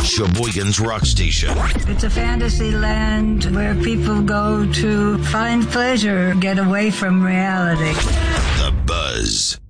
Sheboygan's Rock Station. It's a fantasy land where people go to find pleasure, get away from reality. The Buzz.